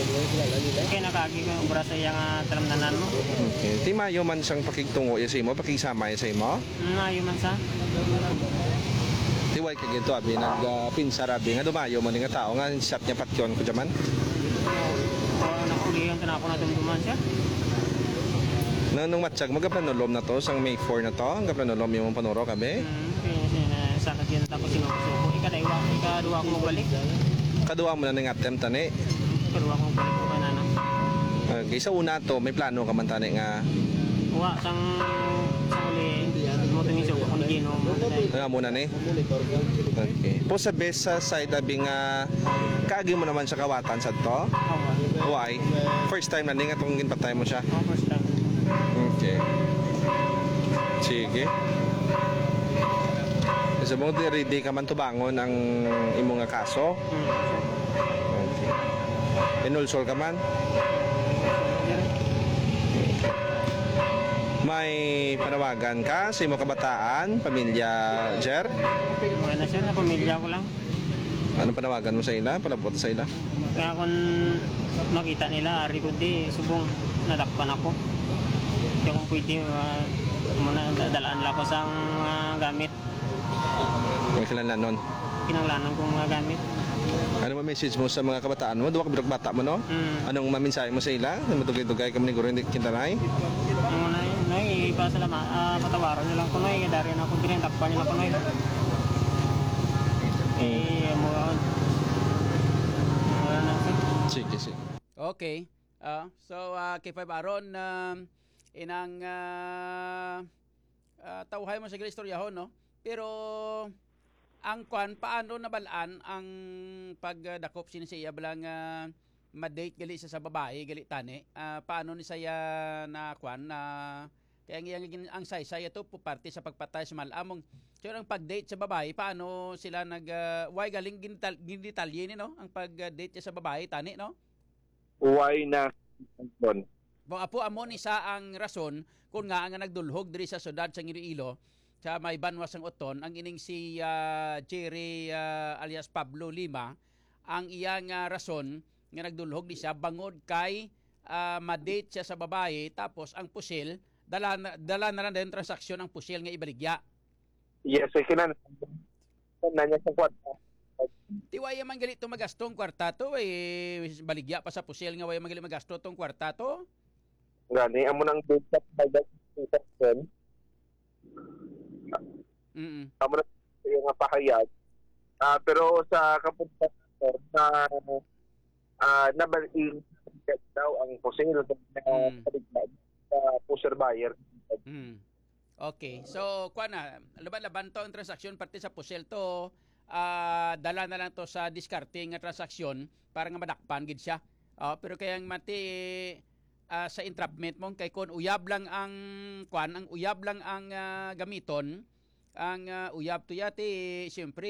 Kaya nakagi ko obra sa iyang talamnanan mo. Okay. Ti mayo man siyang pakigtungo ya sa imo, pakigsama ya sa imo. Ayo man sa. Ti way ka ginto abi nagpinsar abi nga dumayo man nga tao nga shot niya patyon ko jaman. Nakulihan ka na ako na dumduman siya. Nung matsyag, magaplanolom na to, sang May 4 na to, ang gaplanolom yung panuro kami. Sa kagyan ako sinusuko. Ikaduwa ko magbalik. Kaduwa mo na ng attempt tani. Ikaduwa ko magbalik ko ka na. Okay, sa una to, may plano ka man tani nga. Uwa, sang uli, mo tumisog ako ni Gino. Nga muna ni. Okay. Po sa best sa side abi nga, kaagi mo naman sa kawatan sa to. Why? First time na ni nga itong ginpatay mo siya. First time. Okay. Sige. Sa mo ready ka man tubangon ang imo nga kaso. Okay. Inulsol ka man. May panawagan ka sa imo kabataan, pamilya Jer? Mga na siya na pamilya ko lang. Anong panawagan mo sa ila? Palabot sa ila? Kaya kung makita nila, ari ko di, subong nadakpan ako. Kaya kung pwede, dalaan lang ko sa gamit. May kilanlan nun. Kinanglanan kong mga gamit. Ano ba message mo sa mga kabataan mo? Duwa ka birok bata mo, no? Anong maminsahe mo sa ila? Matugay-tugay ka mo ni Guro, hindi kintanay? Ang una yun, no, patawaran nyo lang ko, no, dari na akong tinendakpan nyo lang ko, no. Wala na siya. Sige, sige. Okay. So, kay Five Aron, inang tawhay mo sa istoryahon, no? Pero, ang paano nabalaan ang pagdakop siya balang ma-date gali sa babae, gali tani? Paano ni saya na kaya ang say ito po parte sa pagpatay sa malamong. So, ang pag-date sa babae, paano sila why galing ginidetalye ni, no? Ang pag-date sa babae, tani, no? Why na doon? Apo amo ni sa ang rason kung nga ang nagdulhog diri sa syudad sa Iloilo sa may banwas ang Oton ang ining si Jerry alias Pablo Lima ang iyang rason nga nagdulhog di siya bangod kay ma-date siya sa babae tapos ang pusil dala na lang din transaksyon ang pusil nga ibaligya. Yes, kinan nanya sa kwarta. Tiwaya man gali itong magastong kwarta to baligya pa sa pusil nga waya man gali magasto tong kwarta to. Gani amo nang date by that person. Amo na yung pahayag. Pero sa kapunta na nabalin daw ang pusil na paligyan sa pusher buyer. Okay. So, laban to ang transaksyon parte sa pusil to dala na lang to sa discarding nga transaksyon para nga madakpan gid siya. Pero kayang mati sa entrapment mo kay kon uyab lang ang uyab lang ang gamiton ang uyab to yati siyempre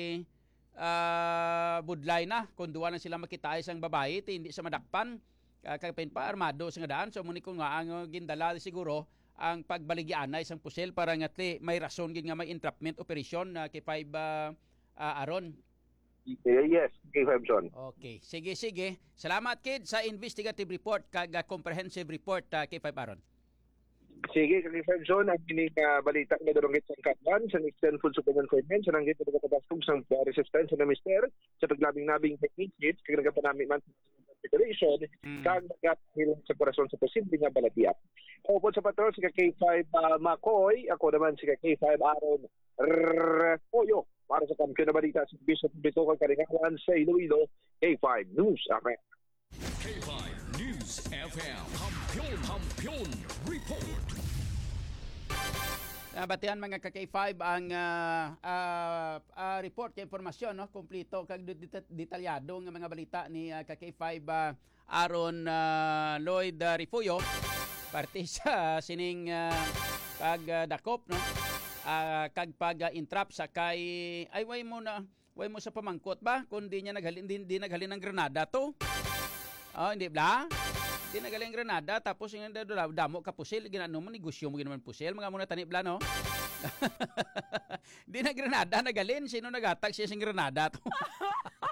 budlay na kung duwa na sila makita isang babae hindi sa madakpan kay pa armado sa daan so muni ko nga ang gindala siguro ang pagbaligyan na isang pusil para nga may rason gid nga may entrapment operation kay Five Aron. Yes, kay Five John. Okay, sige. Salamat kid sa investigative report kag comprehensive report kay Five Aron. Sige, kay Five John ang kining balita nga durungit sa kanban sa Eastern Food Superintendent sa nanggit nga katabastog sa resistance sa mister sa paglabing-nabing techniques kag nagapanami man federation kag nagahil sa korason sa posible nga balatiya. Upod sa patrol si K5 Makoy, ako naman si K5 Aron Poyo. Para sa kampiyon na balita sa Bishop Bito kang karingawan sa Iloilo, K5 News FM. K5 News FM. Kampiyon Report. Batihan mga ka-K5 ang report kay informasyon no kompleto kag detalyado nga mga balita ni ka-K5 Aaron Lloyd Rifuyo parte sa sining pagdakop no kag pag-entrap sa kay ay way mo sa pamangkot ba kundi niya naghalin ng granada to. Hindi ba? Di nagaling granada tapos yung damo ka pusil ginano mo negosyo mo ginaman pusil mga muna tani bla no. Di na granada nagalin sino nagatag siya sing granada to.